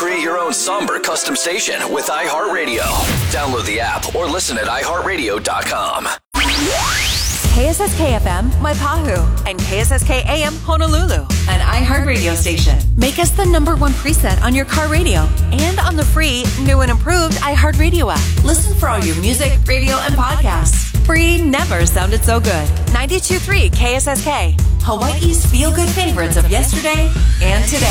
Create your own somber custom station with iHeartRadio. Download the app or listen at iHeartRadio.com. KSSK FM, Maipahu, and KSSK AM, Honolulu, an iHeartRadio station. Make us the #1 preset on your car radio and on the free, new and improved iHeartRadio app. Listen for all your music, radio, and podcasts. Free never sounded so good. 92.3 KSSK, Hawaii's feel-good favorites of yesterday and today.